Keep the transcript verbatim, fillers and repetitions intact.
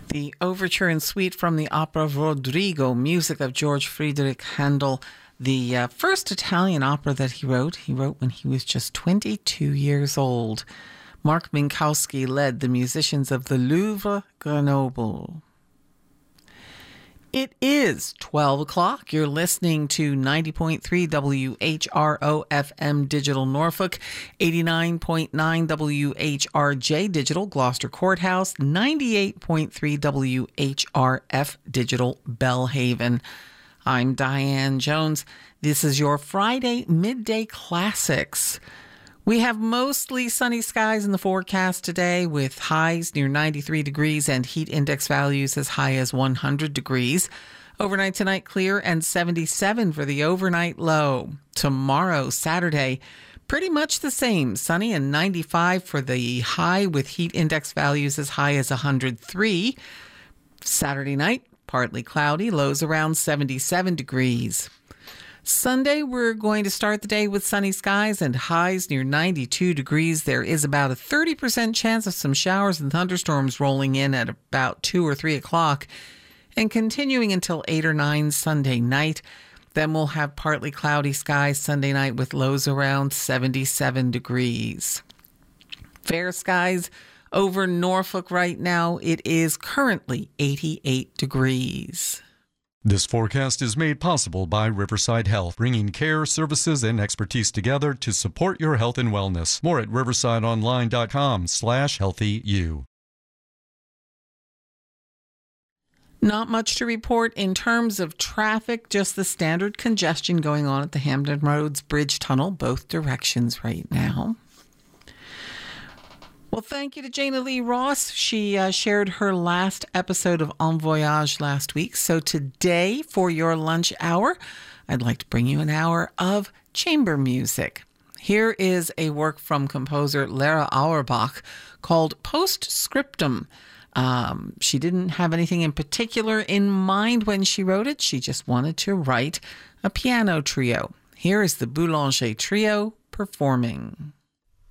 The overture and suite from the opera Rodrigo, music of George Friedrich Handel, the uh, first Italian opera that he wrote. He wrote when he was just twenty-two years old. Mark Minkowski led the musicians of the Louvre Grenoble. It is twelve o'clock. You're listening to ninety point three W H R O F M Digital Norfolk, eighty-nine point nine W H R J Digital Gloucester Courthouse, ninety-eight point three W H R F Digital Bellhaven. I'm Diane Jones. This is your Friday Midday Classics. We have mostly sunny skies in the forecast today with highs near ninety-three degrees and heat index values as high as one hundred degrees. Overnight tonight clear and seventy-seven for the overnight low. Tomorrow, Saturday, pretty much the same. Sunny and ninety-five for the high with heat index values as high as one hundred three. Saturday night, partly cloudy, lows around seventy-seven degrees. Sunday, we're going to start the day with sunny skies and highs near ninety-two degrees. There is about a thirty percent chance of some showers and thunderstorms rolling in at about two or three o'clock and continuing until eight or nine Sunday night. Then we'll have partly cloudy skies Sunday night with lows around seventy-seven degrees. Fair skies over Norfolk right now. It is currently eighty-eight degrees. This forecast is made possible by Riverside Health, bringing care, services, and expertise together to support your health and wellness. More at riversideonline.com slash healthyu. Not much to report in terms of traffic, just the standard congestion going on at the Hampton Roads Bridge Tunnel, both directions right now. Well, thank you to Jana Lee Ross. She uh, shared her last episode of En Voyage last week. So today, for your lunch hour, I'd like to bring you an hour of chamber music. Here is a work from composer Lara Auerbach called Postscriptum. Um, she didn't have anything in particular in mind when she wrote it. She just wanted to write a piano trio. Here is the Boulanger Trio performing.